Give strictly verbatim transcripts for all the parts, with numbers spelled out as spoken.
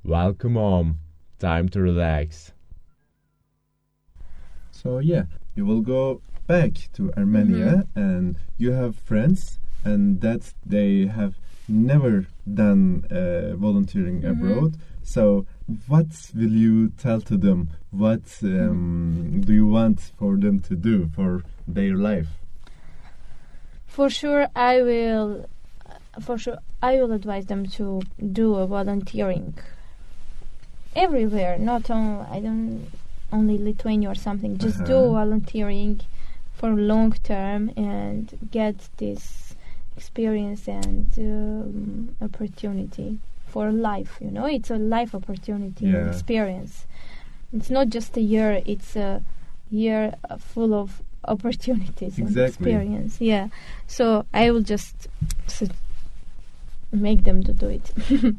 Welcome home. Time to relax. So yeah, you will go back to Armenia, mm-hmm. and you have friends, and that they have never done uh, volunteering mm-hmm. abroad. So what will you tell to them? What um, mm-hmm. do you want for them to do for their life? For sure, I will. For sure, I will advise them to do a volunteering everywhere. Not on I don't only Lithuania or something. Just uh-huh. do volunteering for long term and get this experience and um, opportunity for life. You know, it's a life opportunity yeah. and experience. It's not just a year. It's a year full of opportunities exactly. and experience. Yeah. So I will just su- make them to do it.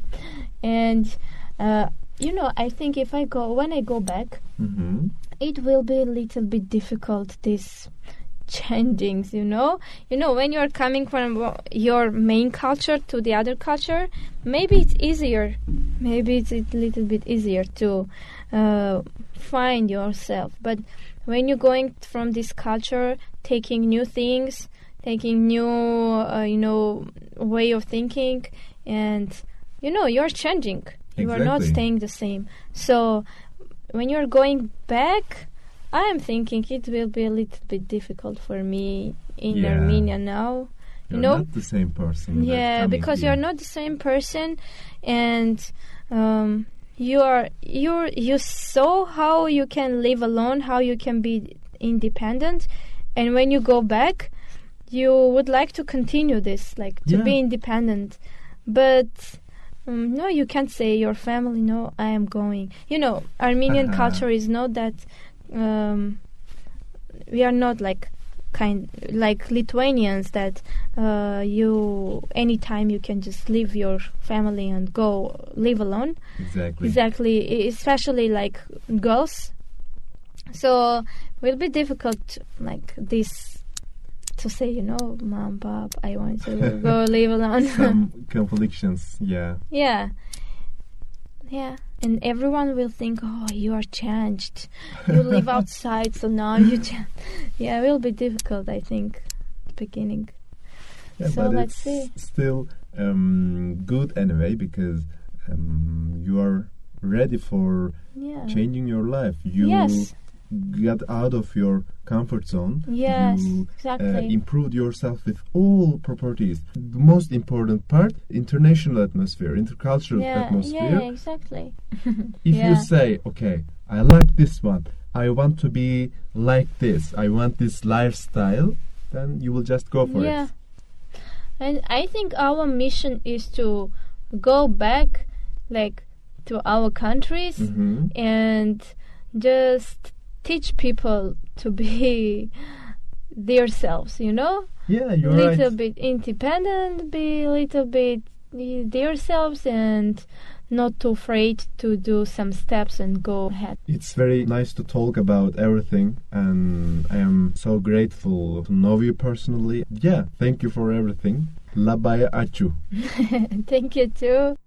And uh, you know, I think if I go when I go back, mm-hmm. it will be a little bit difficult. This changings, you know, you know, when you're coming from your main culture to the other culture, maybe it's easier. Maybe it's a little bit easier to uh, find yourself. But when you're going from this culture, taking new things, taking new, uh, you know, way of thinking, and you know, you're changing. Exactly. You are not staying the same. So when you're going back, I am thinking it will be a little bit difficult for me in yeah. Armenia now. You're you know, not the same person. Yeah, because here. you're not the same person, and um, you are you you saw how you can live alone, how you can be independent, and when you go back, you would like to continue this, like to yeah. be independent, but. Um, no, you can't say your family, no, I am going. You know, Armenian uh-huh. culture is not that, um, we are not like kind, like Lithuanians that uh, you, anytime you can just leave your family and go live alone. Exactly. Exactly, especially like girls. So, it will be difficult like this. To say, you know, Mom, Pop, I want to go live alone. Some conflicts, yeah. Yeah. Yeah. And everyone will think, oh, you are changed. You live outside, so now you change. Yeah, it will be difficult, I think, at the beginning. Yeah, so but let's it's see. Still um, good anyway, because um, you are ready for yeah. changing your life. You yes. Get out of your comfort zone. Yes, you, exactly. Uh, improved yourself with all properties. The most important part, international atmosphere, intercultural yeah, atmosphere. Yeah, exactly. If yeah. you say, okay, I like this one, I want to be like this, I want this lifestyle, then you will just go for yeah. it. And I think our mission is to go back, like, to our countries mm-hmm. and just teach people to be themselves, you know? Yeah, you're a little right. bit independent, be a little bit themselves, and not too afraid to do some steps and go ahead. It's very nice to talk about everything, and I am so grateful to know you personally. Yeah, thank you for everything. Labaya Achu. Thank you too.